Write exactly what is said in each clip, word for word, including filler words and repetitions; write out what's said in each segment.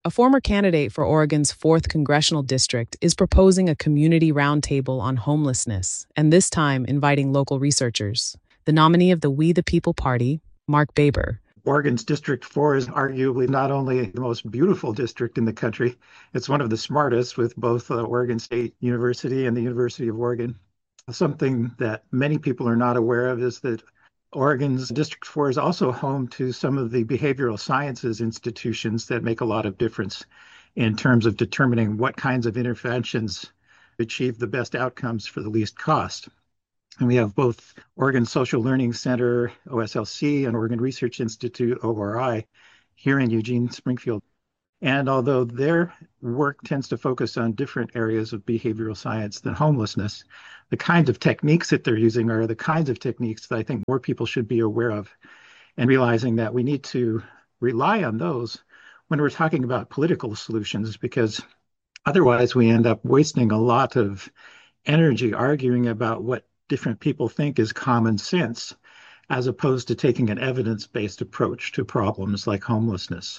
A former candidate for Oregon's fourth congressional district is proposing a community roundtable on homelessness, and this time inviting local researchers. The nominee of the We the People Party, Mark Baber. Oregon's District four is arguably not only the most beautiful district in the country, it's one of the smartest with both uh, Oregon State University and the University of Oregon. Something that many people are not aware of is that Oregon's District four is also home to some of the behavioral sciences institutions that make a lot of difference in terms of determining what kinds of interventions achieve the best outcomes for the least cost. And we have both Oregon Social Learning Center, O S L C, and Oregon Research Institute, O R I, here in Eugene, Springfield. And although their work tends to focus on different areas of behavioral science than homelessness, the kinds of techniques that they're using are the kinds of techniques that I think more people should be aware of, and realizing that we need to rely on those when we're talking about political solutions, because otherwise we end up wasting a lot of energy arguing about what different people think is common sense, as opposed to taking an evidence-based approach to problems like homelessness.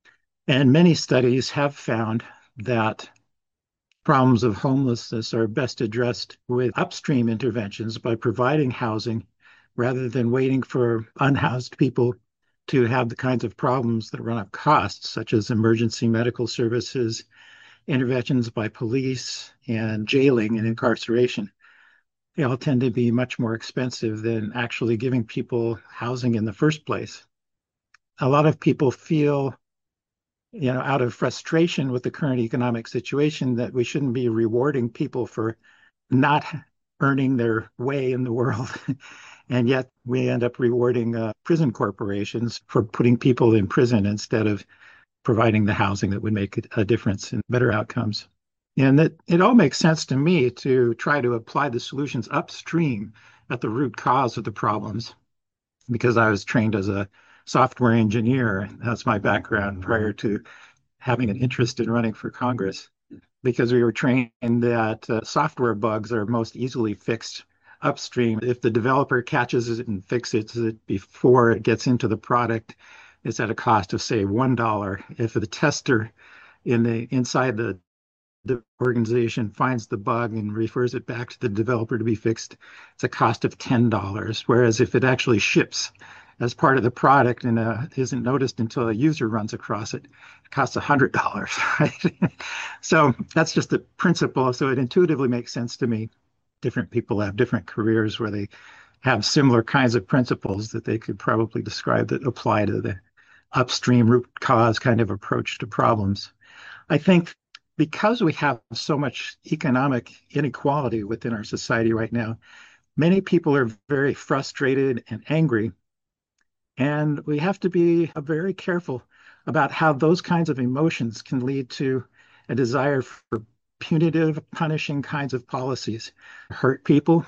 And many studies have found that problems of homelessness are best addressed with upstream interventions by providing housing rather than waiting for unhoused people to have the kinds of problems that run up costs, such as emergency medical services, interventions by police, and jailing and incarceration. They all tend to be much more expensive than actually giving people housing in the first place. A lot of people feel, you know, out of frustration with the current economic situation, that we shouldn't be rewarding people for not earning their way in the world. And yet we end up rewarding uh, prison corporations for putting people in prison instead of providing the housing that would make a difference in better outcomes. And that it all makes sense to me to try to apply the solutions upstream at the root cause of the problems, because I was trained as a software engineer. That's my background prior to having an interest in running for Congress, because we were trained that uh, software bugs are most easily fixed upstream. If the developer catches it and fixes it before it gets into the product, it's at a cost of, say, one dollar. If the tester in the inside the the organization finds the bug and refers it back to the developer to be fixed, it's a cost of ten dollars. Whereas if it actually ships as part of the product and uh, isn't noticed until a user runs across it, it costs one hundred dollars, right? So that's just the principle. So it intuitively makes sense to me. Different people have different careers where they have similar kinds of principles that they could probably describe that apply to the upstream root cause kind of approach to problems. I think because we have so much economic inequality within our society right now, many people are very frustrated and angry. And we have to be very careful about how those kinds of emotions can lead to a desire for punitive, punishing kinds of policies, hurt people.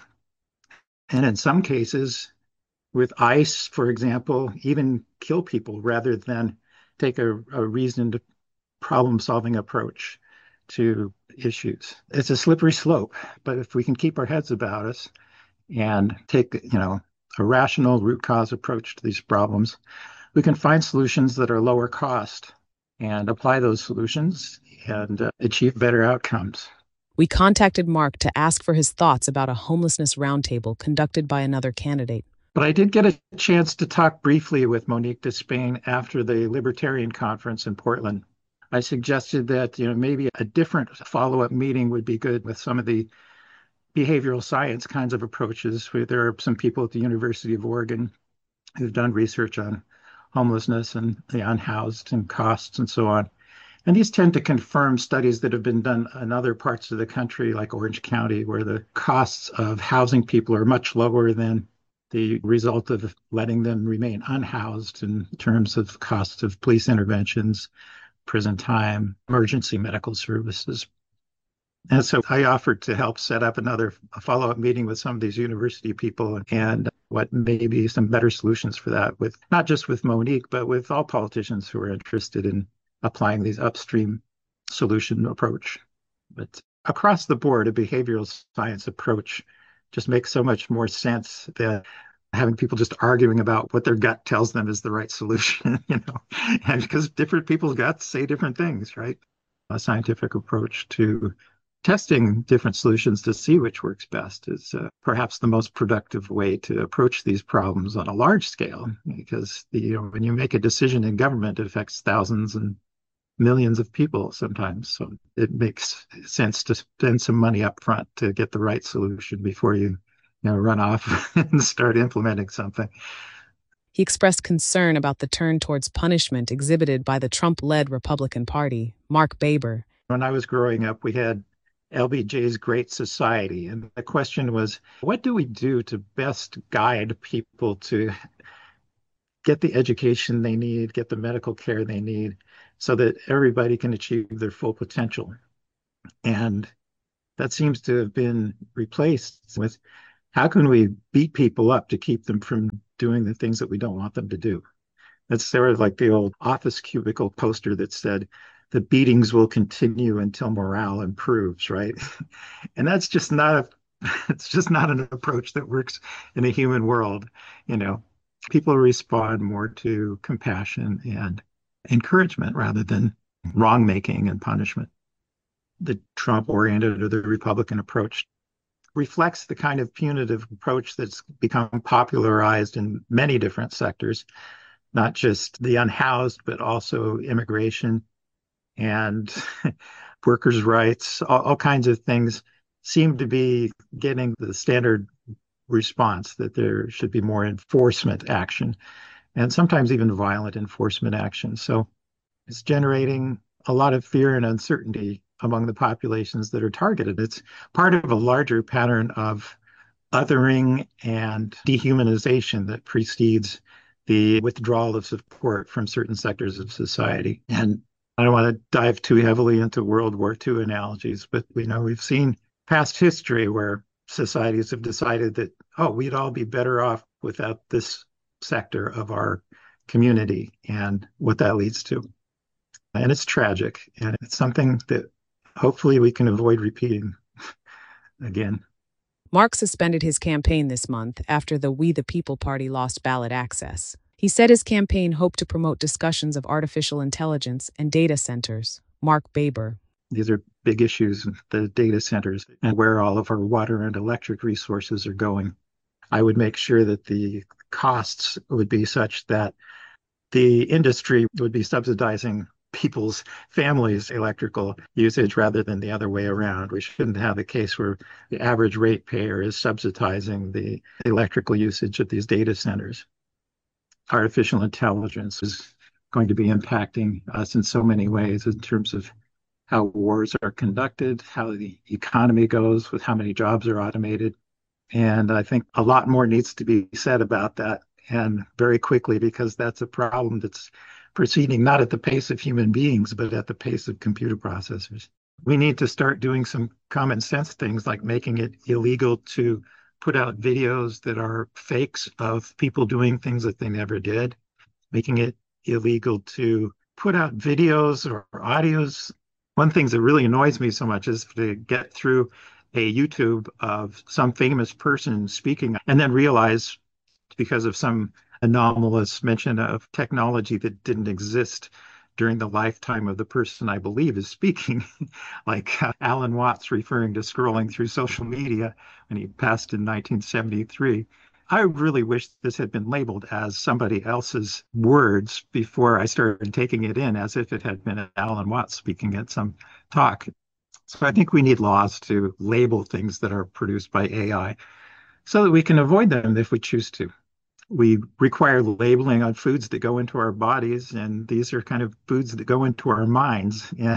And in some cases, with ICE, for example, even kill people rather than take a, a reasoned problem-solving approach to issues. It's a slippery slope, but if we can keep our heads about us and take, you know, a rational root cause approach to these problems, we can find solutions that are lower cost and apply those solutions and uh, achieve better outcomes. We contacted Mark to ask for his thoughts about a homelessness roundtable conducted by another candidate. But I did get a chance to talk briefly with Monique Despain after the Libertarian Conference in Portland. I suggested that, you know, maybe a different follow-up meeting would be good with some of the behavioral science kinds of approaches. There are some people at the University of Oregon who've done research on homelessness and the unhoused and costs and so on. And these tend to confirm studies that have been done in other parts of the country, like Orange County, where the costs of housing people are much lower than the result of letting them remain unhoused in terms of costs of police interventions, prison time, emergency medical services. And so I offered to help set up another follow-up meeting with some of these university people and what may be some better solutions for that, with not just with Monique, but with all politicians who are interested in applying these upstream solution approach. But across the board, a behavioral science approach just makes so much more sense than having people just arguing about what their gut tells them is the right solution, you know, and because different people's guts say different things, right? A scientific approach to testing different solutions to see which works best is uh, perhaps the most productive way to approach these problems on a large scale, because the, you know, when you make a decision in government, it affects thousands and millions of people sometimes. So it makes sense to spend some money up front to get the right solution before you, you know, run off and start implementing something. He expressed concern about the turn towards punishment exhibited by the Trump-led Republican Party. Mark Baber. When I was growing up, we had L B J's Great Society, and the question was, what do we do to best guide people to get the education they need, get the medical care they need, so that everybody can achieve their full potential? And that seems to have been replaced with, how can we beat people up to keep them from doing the things that we don't want them to do? That's sort of like the old office cubicle poster that said, the beatings will continue until morale improves, right? And that's just not a, it's just not an approach that works in a human world. You know, people respond more to compassion and encouragement rather than wrong making and punishment. The Trump-oriented or the Republican approach reflects the kind of punitive approach that's become popularized in many different sectors, not just the unhoused, but also immigration and workers' rights. All, all kinds of things seem to be getting the standard response that there should be more enforcement action, and sometimes even violent enforcement action. So it's generating a lot of fear and uncertainty among the populations that are targeted. It's part of a larger pattern of othering and dehumanization that precedes the withdrawal of support from certain sectors of society. And I don't want to dive too heavily into World War Two analogies, but we know we've seen past history where societies have decided that, oh, we'd all be better off without this sector of our community, and what that leads to. And it's tragic, and it's something that hopefully we can avoid repeating again. Mark suspended his campaign this month after the We the People Party lost ballot access. He said his campaign hoped to promote discussions of artificial intelligence and data centers. Mark Baber. These are big issues, the data centers and where all of our water and electric resources are going. I would make sure that the costs would be such that the industry would be subsidizing people's families' electrical usage rather than the other way around. We shouldn't have a case where the average ratepayer is subsidizing the electrical usage of these data centers. Artificial intelligence is going to be impacting us in so many ways in terms of how wars are conducted, how the economy goes, with how many jobs are automated. And I think a lot more needs to be said about that, and very quickly, because that's a problem that's proceeding not at the pace of human beings, but at the pace of computer processors. We need to start doing some common sense things, like making it illegal to put out videos that are fakes of people doing things that they never did, making it illegal to put out videos or audios. One thing that really annoys me so much is to get through a YouTube of some famous person speaking and then realize, because of some anomalous mention of technology that didn't exist during the lifetime of the person I believe is speaking, like uh, Alan Watts referring to scrolling through social media when he passed in nineteen seventy-three. I really wish this had been labeled as somebody else's words before I started taking it in as if it had been Alan Watts speaking at some talk. So I think we need laws to label things that are produced by A I so that we can avoid them if we choose to. We require labeling on foods that go into our bodies, and these are kind of foods that go into our minds. And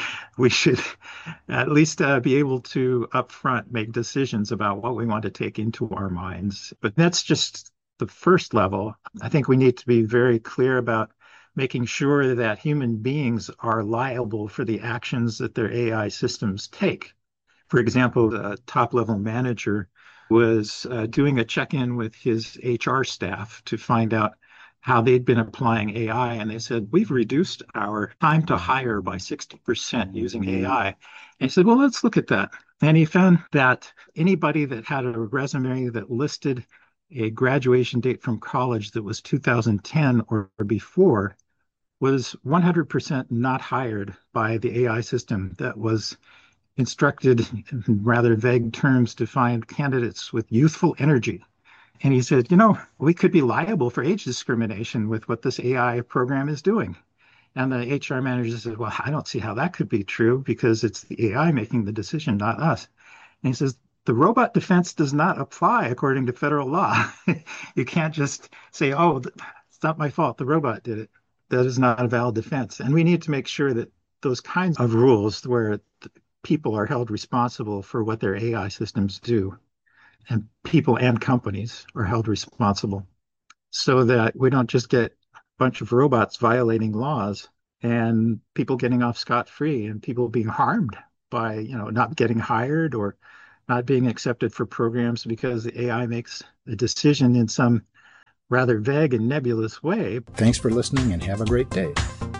we should at least uh, be able to upfront make decisions about what we want to take into our minds. But that's just the first level. I think we need to be very clear about making sure that human beings are liable for the actions that their A I systems take. For example, the top-level manager was uh, doing a check-in with his H R staff to find out how they'd been applying A I. And they said, we've reduced our time to hire by sixty percent using A I. And he said, well, let's look at that. And he found that anybody that had a resume that listed a graduation date from college that was two thousand ten or before was one hundred percent not hired by the A I system that was instructed in rather vague terms to find candidates with youthful energy. And he said, you know, we could be liable for age discrimination with what this A I program is doing. And the H R manager said, well, I don't see how that could be true because it's the A I making the decision, not us. And he says, the robot defense does not apply according to federal law. You can't just say, oh, it's not my fault. The robot did it. That is not a valid defense. And we need to make sure that those kinds of rules where people are held responsible for what their A I systems do, and people and companies are held responsible so that we don't just get a bunch of robots violating laws and people getting off scot-free and people being harmed by, you know, not getting hired or not being accepted for programs because the A I makes a decision in some rather vague and nebulous way. Thanks for listening and have a great day.